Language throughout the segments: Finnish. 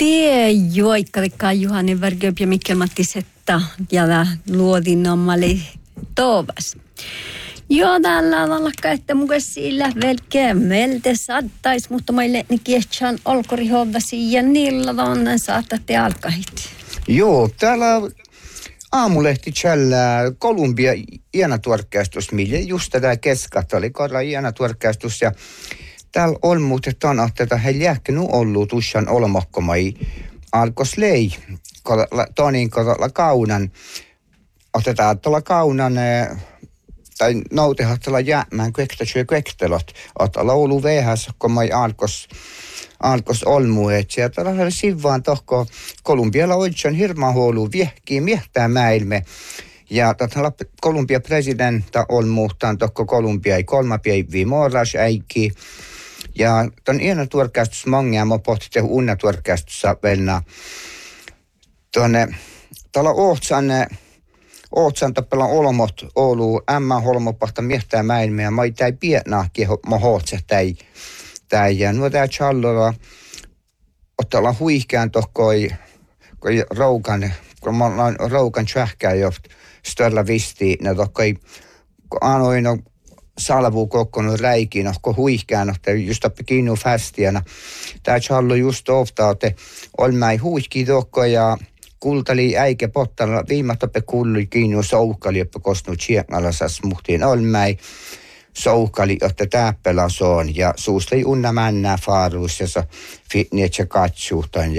Tie joikkalikkaan Juhani Värgöp ja Mikkel-Matti Setta ja luotin ommali toovas. Joo, täällä on lakka, että mukaan sillä velkeä meiltä saattais, mutta meille ne kiehtsään olkorihovasi ja niillä on saattatte alkahit. Joo, täällä aamulehti tjällää Kolumbia iänatuorkästus, mille just tätä keskat oli korra iänatuorkästus ja täällä on muuten että he jääkkänyt ollut usein olmakkomai alkos lei, tonin kolla kaunan, otetaan tuolla kaunan tai noutehat tuolla jäämään kvektelot, että laulu vehäs, kun mai alkos olmuet. Ja tällä sivaan tohko Kolumbialla oikein hirmaa huoluu viehkii miehtää mäilme. Ja tällä Kolumbia presidentta on muhtaan tohko Kolumbia ei 3 päivää morras äikki. Ja ton iäna tuorkästys mongia mä pohti tehu unna tuorkästyssä velna tuonne tällä Ootsan tappella olmot Oulu ämmä holmopahta miehtää mäilmeä. Mä ei täi pietnahki mä hootse täi. Ja nuo tää challolla ottaa huihkään tohkoi roukan, kun mä oon roukan tsähkää jo störllä visti, ne tohkoi anoin salvuu kokkonut räikin, kun huihkään, että just tappi kiinnu fästiänä. Tää challo just ofta, että olmäi huihki tohko ja kultali äike pottalla viimattappe kuului kiinnu soukali, jopa kostunut tsieknalasas muhtiin olmäi. Soukali, että täppelä on ja suusteli unna männää faaruus ja se fitnietsä katsuutan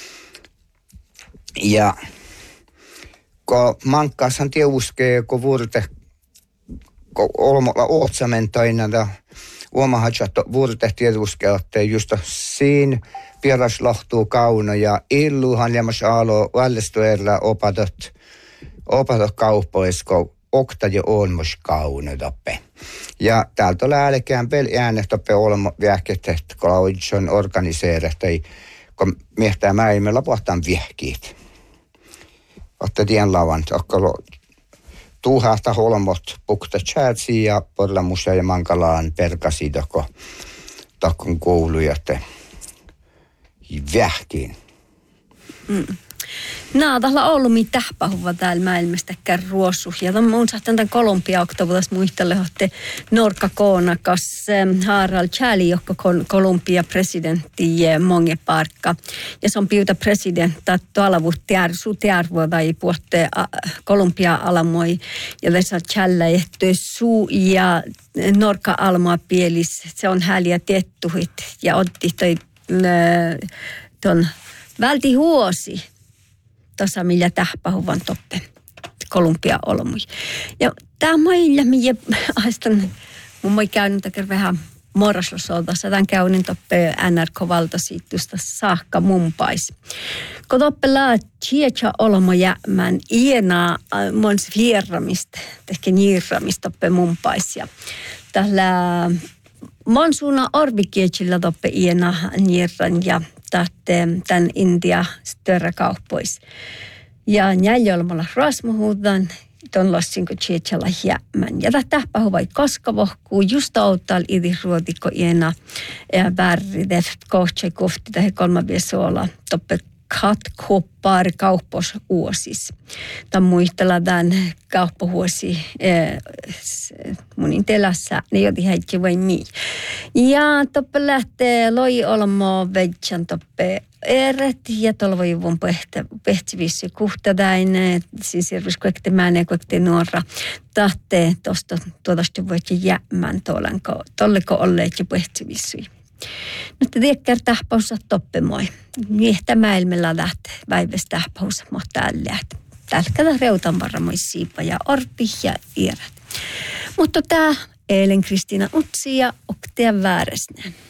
ja kun mankkaashan tiuskee, kun vuorte olmolla ootsamentoina ja uomahatsat vuorte tiuskee, että just siinä pieras lohtuu kauno ja illuhan jämäs aalo vallistuerla opatot kauppoisko okta ja olmos kauno toppe. Ja täältä on älkään pel äänestoppe olmo viehket, kun on organiseerat, kun miehtää mäimellä pohtaan viehkiit. Otta tien lavan, kun tuuhasta holmot pukta tjäätsi ja porlamusa ja mankalaan perkasi tokkon kouluja, että viehkiin. Tällä on ollut mitään tähpähuva täällä maailmastäkään ruosu. Ja tämän mun saattan tämän Kolumbia oktovuotas muistelle, että Norka Koonakas Harald Chali, joka on Kolumbia presidentti monge parkka. Ja se on piuta presidentta tuolla tiarvoa tai puhutte Kolumbia alamoi. Ja tässä Challa ehtyy suu ja Norka almoa pielis. Se on häliä tiettuhit ja otti ton välti huosi. Tuossa millä tähpähuvan toppe Kolumbia olmui. Ja tämä mailla, minä aistan, mun moi käynyt vähän morraslosoltassa, tämän käynnin toppe NRK-valtasiittusta saakka Mumpais. Kun toppe laa tjecha olmo jäämään ienaa mons vierramista, tehkä niirramista toppe Mumpais. Ja tällä monsuuna orvikietsillä toppe ienaa niirran ja tämän Intia större kauppois. Ja näjolmalla rasmuhuudan, ton lossinko tjeetsalla jäämän. Ja tähpä huvai koskavohkuu, just auttal idi ruotiko iena värri, kohtse kofti tähän 3 viesolla toppe katkoppari kauppos uosis. Tämän muistella tämän kauppahuosi mun intelassa, ne joti häikki vai mii. Ja toppe lähtee loi olmo veitsan toppe eret ja tolvojuvun pehtivissi kuhtadain, siis irvis kuekte määneen kuekte nuora tahtee tuosta voitte jäämään tolleko olleet ja pehtivissui. Nyt tiedätkään tähpaussa toppe moi. Miehtä maailmalla lähtee väiväs tähpaussa, mutta täällä reutan varmoi siipa ja orpi ja iirät. Mutta tää eilen Kristiina Utsi ja Oktea Vääresnään.